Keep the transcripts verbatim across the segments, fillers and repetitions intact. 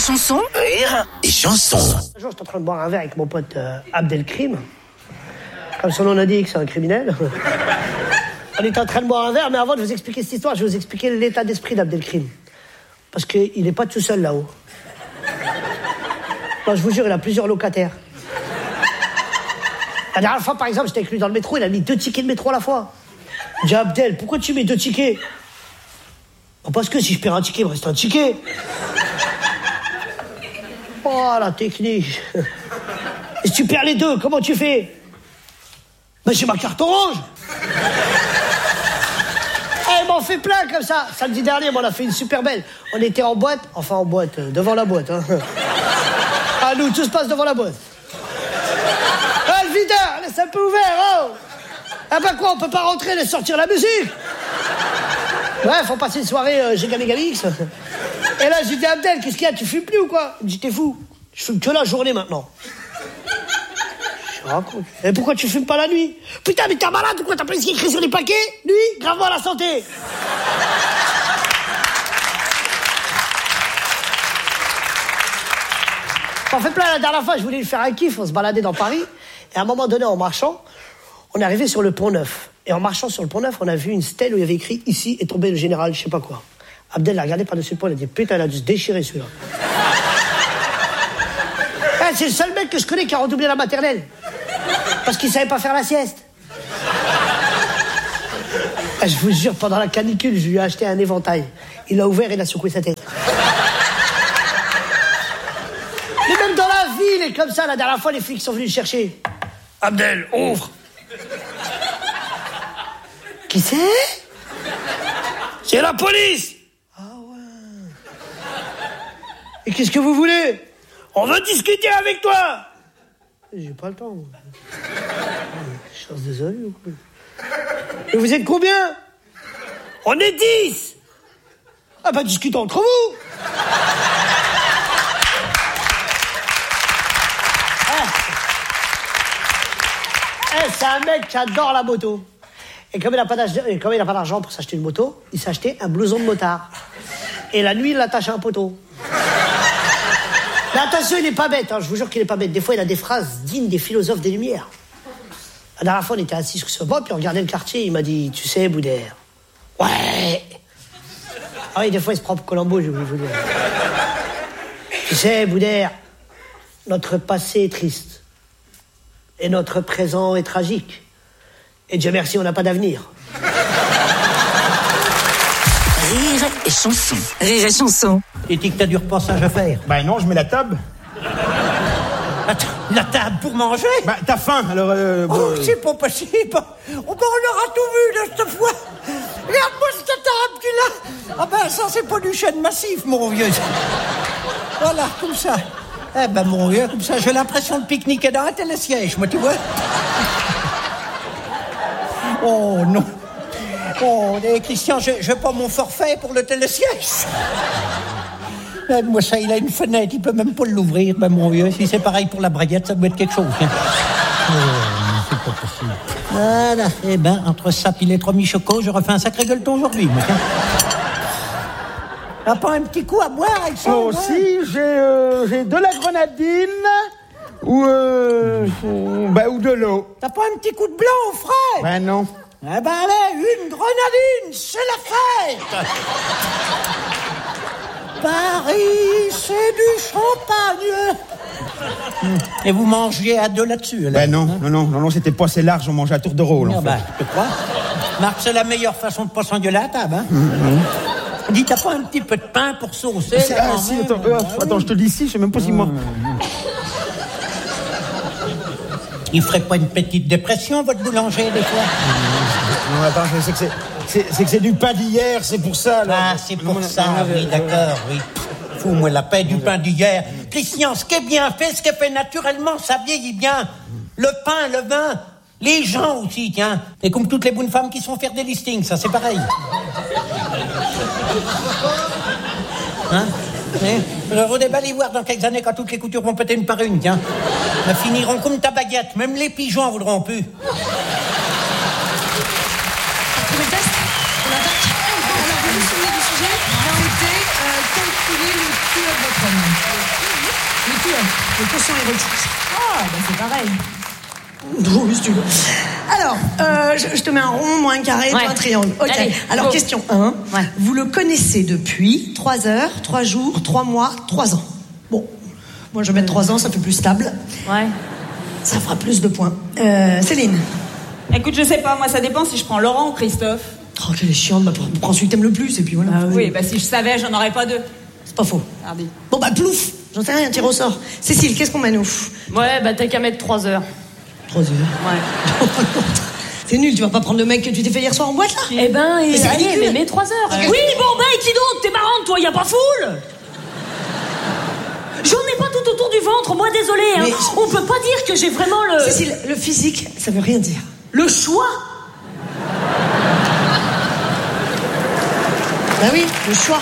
chanson. Rire et chanson. Un jour, j'étais en train de boire un verre avec mon pote euh, Abdelkrim. Comme son nom l'indique, c'est un criminel. On était en train de boire un verre, mais avant de vous expliquer cette histoire, je vais vous expliquer l'état d'esprit d'Abdelkrim. Parce qu'il n'est pas tout seul là-haut. Moi, je vous jure, il a plusieurs locataires. La dernière fois, par exemple, j'étais avec lui dans le métro, il a mis deux tickets de métro à la fois. J'ai dit, Abdel, pourquoi tu mets deux tickets? Oh, parce que si je perds un ticket, il me reste un ticket. Oh, la technique. Et si tu perds les deux, comment tu fais? Ben, j'ai ma carte orange. Eh, il m'en fait plein comme ça. Samedi dernier, on a fait une super belle. On était en boîte, enfin en boîte, euh, devant la boîte. Hein. Ah, nous, tout se passe devant la boîte. Ah, le videur, laisse un peu ouvert, oh. Ah bah quoi, on peut pas rentrer, laisse sortir la musique. Bref, on passait une soirée euh, Giga Megamix. Et là, j'ai dit, Abdel, qu'est-ce qu'il y a? Tu fumes plus ou quoi? Il dit, t'es fou. Je fume que la journée maintenant. Je raconte. Et pourquoi tu fumes pas la nuit? Putain, mais t'es malade ou quoi? T'as pas ce qui est écrit sur les paquets? Nuit, gravement à la santé. On fait plein la dernière fois, je voulais lui faire un kiff, on se baladait dans Paris. Et à un moment donné, en marchant, on est arrivé sur le Pont Neuf. Et en marchant sur le Pont Neuf, on a vu une stèle où il y avait écrit « Ici est tombé le général, je sais pas quoi ». Abdel l'a regardé par-dessus le pont, il a dit « Putain, il a dû se déchirer celui-là ». Eh, c'est le seul mec que je connais qui a redoublé la maternelle. Parce qu'il savait pas faire la sieste. Eh, je vous jure, pendant la canicule, je lui ai acheté un éventail. Il l'a ouvert et il a secoué sa tête. Mais même dans la ville, et comme ça, la dernière fois, les flics sont venus le chercher. « Abdel, ouvre !» Qui c'est? C'est la police. Ah ouais. Et qu'est-ce que vous voulez? On veut discuter avec toi. J'ai pas le temps. Moi. Je suis désolé ou quoi? Et vous êtes combien? On est dix. Ah bah discutons entre vous. Eh, hey, c'est un mec qui adore la moto. Et comme il n'a pas d'argent pour s'acheter une moto, il s'est acheté un blouson de motard. Et la nuit, il l'attache à un poteau. Mais attention, il n'est pas bête, hein, je vous jure qu'il n'est pas bête. Des fois, il a des phrases dignes des philosophes des Lumières. La dernière fois, on était assis sur ce banc, puis on regardait le quartier, il m'a dit, tu sais, Boudère. Ouais. Ah oui, des fois, il se prend pour Colombo, j'ai oublié de vous dire. Tu sais, Boudère, notre passé est triste. Et notre présent est tragique. Et Dieu merci, on n'a pas d'avenir. Rire et chanson. Rire et chanson. Et dis que t'as du repassage à faire. Bah non, je mets la table. Attends, la table pour manger? Bah t'as faim, alors... Euh, oh, bon, c'est pas possible. Oh, bah, on aura tout vu de cette fois. Regarde-moi cette table qu'il a. Ah ben ça, c'est pas du chêne massif, mon vieux. Voilà, comme ça. Eh ben, mon vieux, comme ça, j'ai l'impression de pique-niquer dans un télésiège, moi, tu vois. Oh non. Oh, eh, Christian, je, je veux pas mon forfait pour le télésiège. Eh, moi, ça, il a une fenêtre, il peut même pas l'ouvrir, ben mon vieux. Si c'est pareil pour la braguette, ça doit être quelque chose. Hein. Oh, c'est pas possible. Voilà. Eh ben, entre ça et les trois mi-chocos, je refais un sacré gueuleton aujourd'hui, moi. T'as pas un petit coup à boire avec ça? Oh, si, j'ai, euh, j'ai de la grenadine ou, euh, bah, ou de l'eau. T'as pas un petit coup de blanc au frais? Ben non. Eh ben allez, une grenadine, c'est la fête. Paris, c'est du champagne. Et vous mangez à deux là-dessus, là? Ben non, hein? non, non, non, non, c'était pas assez large, on mangeait à tour de rôle, en ah fait. Ben, je te crois. Marc, c'est la meilleure façon de pas s'engueuler à la table, hein? Mm-hmm. Dis, t'as pas un petit peu de pain pour saucer? C'est, ah, si, attends, euh, ah, attends, oui. je te dis si, je sais même pas si moi... Mmh. Il ferait pas une petite dépression, votre boulanger, des fois? Non, attends, je sais que c'est, c'est, c'est que c'est du pain d'hier, c'est pour ça, là. Ah, c'est pour ça, oui, d'accord, oui. Fous-moi la paix du pain d'hier. Christian, ce qui est bien fait, ce qui est fait naturellement, ça vieillit bien. Le pain, le vin, les gens aussi, tiens. Et comme toutes les bonnes femmes qui se font faire des listings, ça, c'est pareil. Hein? Alors, au débat, les voir dans quelques années, quand toutes les coutures vont péter une par une, tiens. Elles finiront comme ta baguette. Même les pigeons voudront plus. Pour le test, on attaque. Alors, vous vous souvenez du sujet? Vérité, euh, calculer le culotte votre homme. Les culottes. Le quotient érotique. Ah, bah c'est pareil. Oui, si tu veux. Alors, euh, je, je te mets un rond, moi un carré, Ouais. toi un triangle. Ok. Allez, Alors, go. question un. Ouais. Vous le connaissez depuis trois heures, trois jours, trois mois, trois ans. Bon, moi je vais mettre trois ans, ça fait plus stable. Ouais. Ça fera plus de points. Euh, Céline. Écoute, je sais pas, moi ça dépend si je prends Laurent ou Christophe. Oh, quelle est chiante, bah, pour- prends celui que t'aimes le plus, et puis voilà. Oui, bah si je savais, j'en aurais pas deux. C'est pas faux. Hardy. Bon, bah, plouf. J'en sais rien, tire au sort. Cécile, qu'est-ce qu'on mène ouf? Ouais, bah t'as qu'à mettre trois heures. Trois heures. Ouais. C'est nul, tu vas pas prendre le mec que tu t'es fait hier soir en boîte, là? Eh ben, et, Mais c'est allez, ridicule. mais mets trois heures. Ouais. Oui, bon, bah, et qui donc? T'es marrante, toi, y a pas foule? J'en ai pas tout autour du ventre, moi, désolé. Hein. Mais- On peut pas dire que j'ai vraiment le... Cécile, le physique, ça veut rien dire. Le choix. Bah oui, le choix.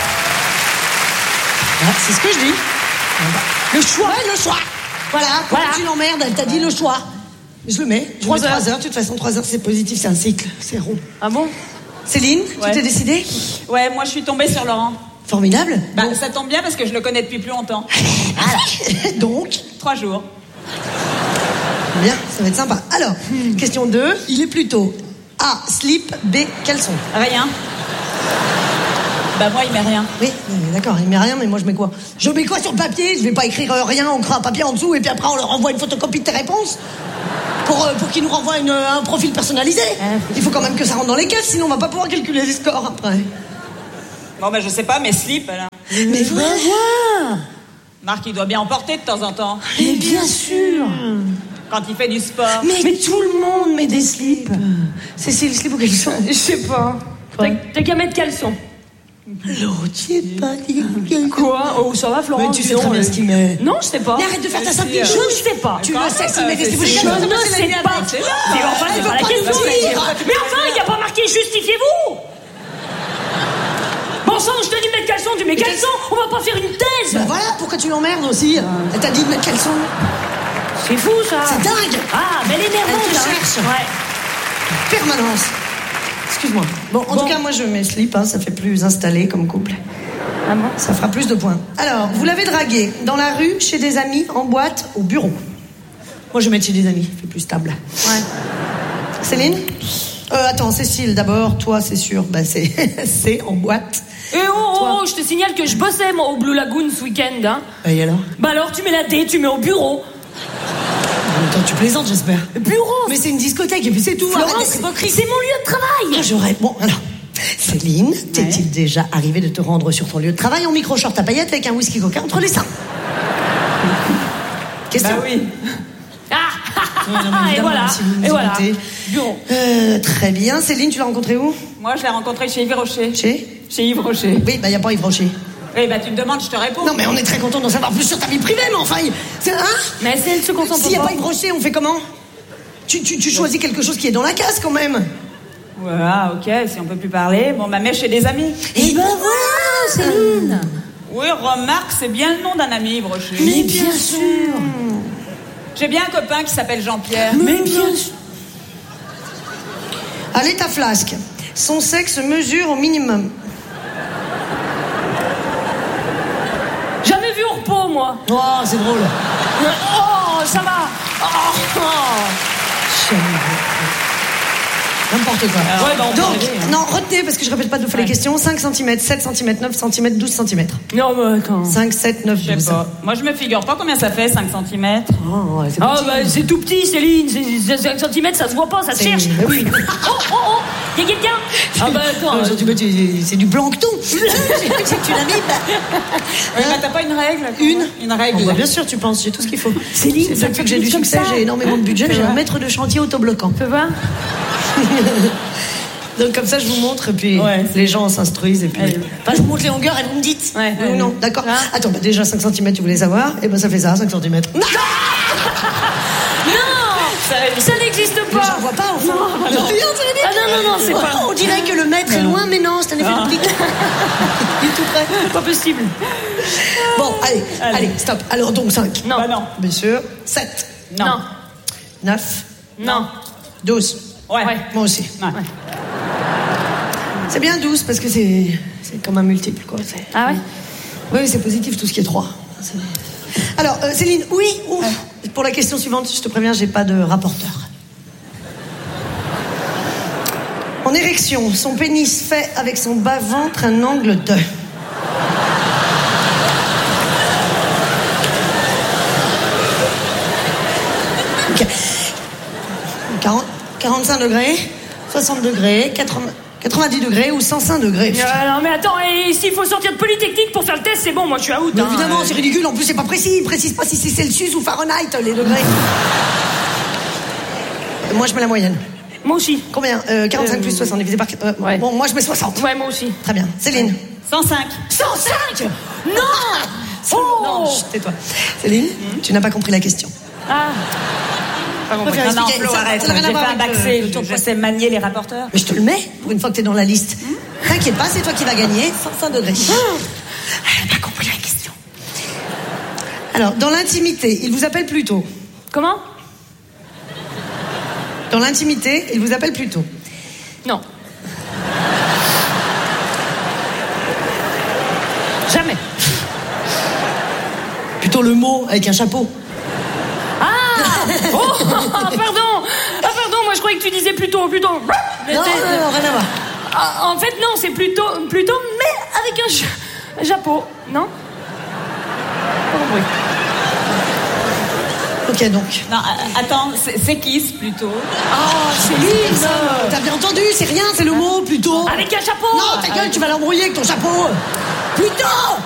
Ah, c'est ce que je dis. Le choix. Ouais, le choix. Voilà, voilà. Tu l'emmerdes, elle t'a dit le choix. Je le mets. Je Trois mets heures. Trois heures. De toute façon, trois heures, c'est positif, c'est un cycle. C'est rond. Ah bon? Céline, Ouais. tu t'es décidée? Ouais, moi je suis tombée sur Laurent. Formidable. Bah ça tombe bien parce que je le connais depuis plus longtemps. Voilà. Donc, Trois jours. bien, ça va être sympa. Alors, question deux. Il est plutôt A, slip, B, caleçon. Rien. Bah moi il met rien. Oui, oui, d'accord, il met rien, mais moi je mets quoi? Je mets quoi sur le papier? Je vais pas écrire euh, rien, on crée un papier en dessous, et puis après on leur envoie une photocopie de tes réponses pour, euh, pour qu'ils nous renvoient une, un profil personnalisé. Il faut quand même que ça rentre dans les caisses, sinon on va pas pouvoir calculer les scores après. Bon bah je sais pas, mais slip alors. Mais voilà. Marc il doit bien en porter de temps en temps. Mais bien sûr. Quand il fait du sport. Mais, mais tout le monde met des slips. Cécile, slip ou caleçon? Je sais pas. T'as t'as qu'à mettre caleçon. L'autre, tu es pas dit. Quoi? Oh, ça va, Florent? Mais tu sais dis donc, très bien euh, ce qu'il met. Non, je sais pas. Mais arrête de faire ta simple Je ne sais pas. Tu le sais s'il met des slips ou des Je caleçons. ne sais pas. Mais enfin, c'est pas la question. Mais enfin, il n'y a pas marqué justifiez-vous. Bon sang, je te dis de mettre caleçon, tu mets caleçon. On va pas faire une thèse. Bah voilà, pourquoi tu l'emmerdes aussi? Elle t'a dit de mettre caleçon. C'est fou, ça. C'est dingue. Ah, mais elle est nerveuse, Elle te hein. cherche. Ouais. Permanence. Excuse-moi. Bon, en Bon. tout cas, moi je mets slip, hein, ça fait plus installé comme couple. Ah bon? Ça fera plus de points. Alors, vous l'avez dragué dans la rue, chez des amis, en boîte, au bureau. Moi je vais mettre chez des amis, c'est plus stable. Ouais. Céline? Euh, attends, Cécile d'abord, toi c'est sûr, bah c'est c'est en boîte. Et oh, oh, oh, je te signale que je bossais, moi, au Blue Lagoon ce week-end, hein. Et alors? Bah alors, tu mets la D, tu mets au bureau. Attends, tu plaisantes, j'espère. Bureau. Mais c'est une discothèque et puis c'est tout. Florence, Arrête c'est d'être- mon lieu de travail. Ah, j'aurais. Bon, alors. Céline, t'est-il déjà arrivé de te rendre sur ton lieu de travail en micro-short à paillettes avec un whisky coca entre les seins? Question. Bah oui. Ah, Ouais, non, mais et évidemment, voilà. si vous nous Et voilà. écoutez. Bureau. Euh, très bien. Céline, tu l'as rencontré où? Moi je l'ai rencontré chez Yves Rocher. Chez? Chez Yves Rocher. Oui, bah y a pas Yves Rocher. Eh bah tu me demandes, je te réponds. Non, mais on est très content d'en savoir plus sur ta vie privée, mais enfin, il- c'est hein? Mais c'est elle se concentre S'il y a pas. pas Yves Rocher, on fait comment? Tu, tu, tu choisis quelque chose qui est dans la case quand même. Ouais, ah, ok, si on peut plus parler. Bon bah mets chez des amis. Et ben voilà, Céline. Oui, remarque, c'est bien le nom d'un ami, Yves Rocher. Mais bien sûr. J'ai bien un copain qui s'appelle Jean-Pierre. Mais bien sûr. Allez, ta flasque. Son sexe mesure au minimum. Jamais vu au repos, moi. Oh, c'est drôle. Oh, ça va. Oh, oh. Jamais vu. N'importe quoi. Ouais, bah, on peut Donc, rêver, hein. non, retenez, parce que je répète pas deux fois les questions. cinq centimètres, sept centimètres, neuf centimètres, douze centimètres. Non, mais attends. cinq, sept, neuf, Je sais douze. pas. Moi je me figure pas combien ça fait, cinq centimètres. Oh, ouais, c'est Ah, petit. bah, c'est tout petit, Céline. C'est cinq centimètres, ça se voit pas, ça se C'est- cherche. bah oui. Oh, oh, oh. Y'a quelqu'un? Ah, bah, attends. Euh, tu- tu- C'est du plancton. tu l'as mis. Ouais, bah t'as pas une règle? Une Une règle. Oh, bah, bien sûr, tu penses, j'ai tout ce qu'il faut. Céline, c'est ça depuis te que j'ai du comme succès, ça. j'ai énormément de budget, j'ai un maître de chantier autobloquant. Tu vois? Donc comme ça, je vous montre, et puis Ouais. les gens s'instruisent, et puis... Allez. Enfin, je vous montre les longueurs, et vous me dites. Ouais, Oui ouais, ou non, ouais. d'accord. Hein? Attends, bah déjà cinq centimètres, tu voulais savoir, et ben ça fait ça, cinq centimètres. Non, Non! Ça n'existe mais pas! j'en vois pas, enfin. Non, Ah, non. Ah non, non, non, c'est pas. On dirait que le maître est loin, mais non, c'est un effet d'optique. Il est tout près. Pas possible. Bon, allez, allez, stop. Alors donc cinq. Non. Bah non. Bien sûr. sept. Non. Non. neuf. Non. douze. Ouais. Ouais. Moi aussi. Ouais. C'est bien douze parce que c'est c'est comme un multiple, quoi. c'est- Ah ouais? Oui, c'est positif tout ce qui est trois. C'est... Alors, euh, Céline, oui ou... Ouais. Pour la question suivante, je te préviens, j'ai pas de rapporteur. En érection, son pénis fait avec son bas-ventre un angle de... Okay. quarante, quarante-cinq degrés, soixante degrés, quatre-vingts, quatre-vingt-dix degrés ou cent cinq degrés. Euh, non mais attends, et s'il faut sortir de Polytechnique pour faire le test, c'est bon, moi je suis out. Mais hein, évidemment, euh... c'est ridicule, en plus c'est pas précis, il précise pas si c'est Celsius ou Fahrenheit, les degrés. Moi je mets la moyenne. Moi aussi. Combien euh, quarante-cinq euh... plus soixante divisé par... Euh, ouais. Bon, moi je mets soixante. Ouais, moi aussi. Très bien. Céline. cent cinq. cent cinq. Non. Oh non, chut, tais-toi. Céline, mmh. tu n'as pas compris la question. Ah. Pas compris. Non, non, Flo, arrête. J'ai fait un bac C, je, je sais manier les rapporteurs. Mais je te le mets, pour une fois que t'es dans la liste. Mmh. T'inquiète pas, c'est toi qui vas gagner. cent cinq degrés. Mmh. Elle n'a pas compris la question. Alors, dans l'intimité, il vous appelle plus tôt. Comment? Dans l'intimité, il vous appelle plus tôt. Non. Jamais. Plutôt le mot avec un chapeau. Ah. Oh, pardon. Ah, pardon, moi je croyais que tu disais plutôt, plutôt. Non, non, non, rien à voir. Ah, en fait, non, c'est plutôt, plutôt, mais avec un, cha- un chapeau, non? Pas compris. Ok, donc. Non, euh, attends, c'est, c'est kiss plutôt. Oh, Céline, t'as bien entendu, c'est rien, c'est le mot plutôt. Avec un chapeau. Non, ta gueule, tu vas l'embrouiller avec ton chapeau. Plutôt.